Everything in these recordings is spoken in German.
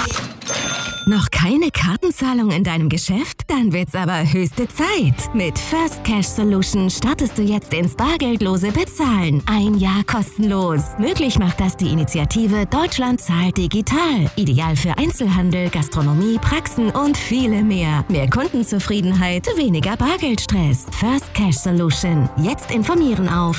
Noch keine Kartenzahlung in deinem Geschäft? Dann wird's aber höchste Zeit. Mit First Cash Solution startest du jetzt ins bargeldlose Bezahlen. 1 Jahr kostenlos. Möglich macht das die Initiative Deutschland zahlt digital. Ideal für Einzelhandel, Gastronomie, Praxen und viele mehr. Mehr Kundenzufriedenheit, weniger Bargeldstress. First Cash Solution. Jetzt informieren auf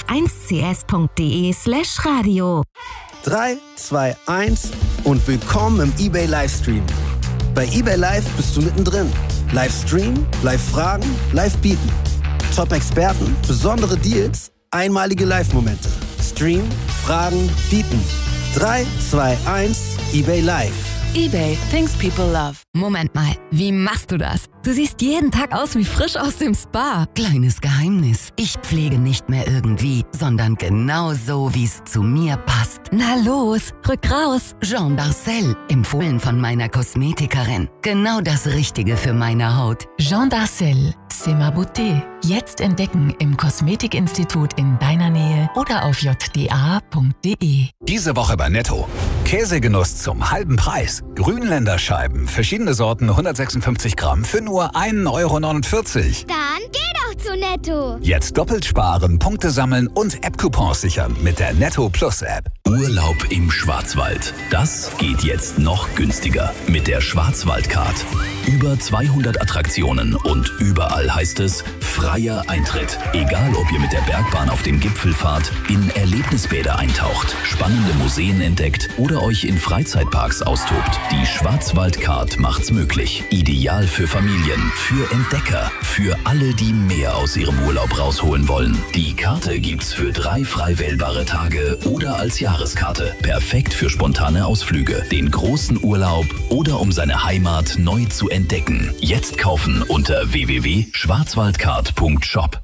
1cs.de/radio. 3, 2, 1 und willkommen im eBay Livestream. Bei eBay Live bist du mittendrin. Live streamen, live fragen, live bieten. Top-Experten, besondere Deals, einmalige Live-Momente. Stream, fragen, bieten. 3, 2, 1, eBay Live. eBay, things people love. Moment mal, wie machst du das? Du siehst jeden Tag aus wie frisch aus dem Spa. Kleines Geheimnis. Ich pflege nicht mehr irgendwie, sondern genau so, wie es zu mir passt. Na los, rück raus. Jean Darcel, empfohlen von meiner Kosmetikerin. Genau das Richtige für meine Haut. Jean Darcel, c'est ma beauté. Jetzt entdecken im Kosmetikinstitut in deiner Nähe oder auf jda.de. Diese Woche bei Netto. Käsegenuss zum halben Preis. Grünländerscheiben, verschiedene Sorten, 156 Gramm für nur 1,49 €. Dann geh doch zu Netto. Jetzt doppelt sparen, Punkte sammeln und App-Coupons sichern mit der Netto Plus App. Urlaub im Schwarzwald. Das geht jetzt noch günstiger mit der Schwarzwaldcard. Über 200 Attraktionen und überall heißt es freier Eintritt. Egal, ob ihr mit der Bergbahn auf den Gipfel fahrt, in Erlebnisbäder eintaucht, spannende Museen entdeckt oder euch in Freizeitparks austobt. Die Schwarzwaldcard macht's möglich. Ideal für Familien, für Entdecker, für alle, die mehr aus ihrem Urlaub rausholen wollen. Die Karte gibt's für 3 frei wählbare Tage oder als Jahreskarte. Perfekt für spontane Ausflüge, den großen Urlaub oder um seine Heimat neu zu entdecken. Jetzt kaufen unter www.schwarzwaldcard.shop.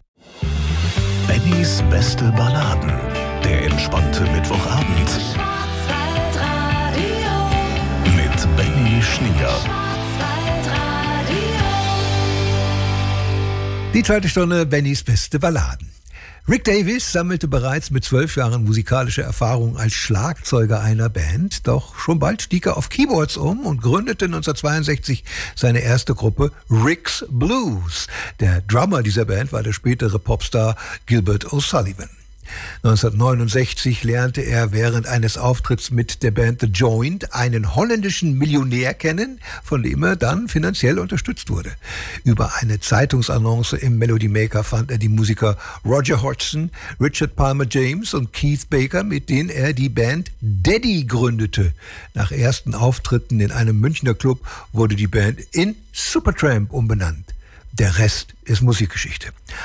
Bennys beste Balladen. Der entspannte Mittwochabend. Mit Benny Schnier. Die zweite Stunde Bennys beste Balladen. Rick Davies sammelte bereits mit 12 Jahren musikalische Erfahrung als Schlagzeuger einer Band, doch schon bald stieg er auf Keyboards um und gründete 1962 seine erste Gruppe Rick's Blues. Der Drummer dieser Band war der spätere Popstar Gilbert O'Sullivan. 1969 lernte er während eines Auftritts mit der Band The Joint einen holländischen Millionär kennen, von dem er dann finanziell unterstützt wurde. Über eine Zeitungsannonce im Melody Maker fand er die Musiker Roger Hodgson, Richard Palmer James und Keith Baker, mit denen er die Band Daddy gründete. Nach ersten Auftritten in einem Münchner Club wurde die Band in Supertramp umbenannt. Der Rest ist Musikgeschichte.